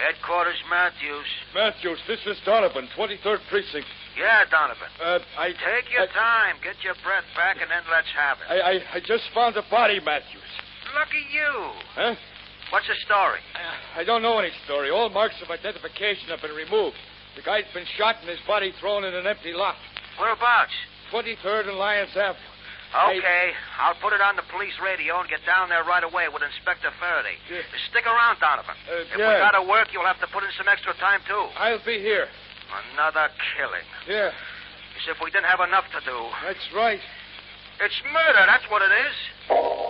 Headquarters, Matthews. Matthews, this is Donovan, 23rd Precinct. Yeah, Donovan. I... Take your time. Get your breath back, and then let's have it. I just found a body, Matthews. Lucky you. Huh? What's the story? I don't know any story. All marks of identification have been removed. The guy's been shot and his body thrown in an empty lot. Whereabouts? 23rd and Lyons Avenue. Okay, I'll put it on the police radio and get down there right away with Inspector Faraday. Yeah. Stick around, Donovan. If we yeah. gotta work, you'll have to put in some extra time, too. I'll be here. Another killing. Yeah, As if we didn't have enough to do. that's right. It's murder, that's what it is.